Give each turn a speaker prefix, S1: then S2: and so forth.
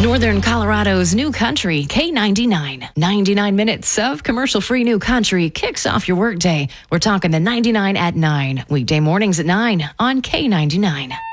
S1: Northern Colorado's new country, K99. 99 minutes of commercial-free new country kicks off your workday. We're talking the 99 at 9, weekday mornings at 9 on K99.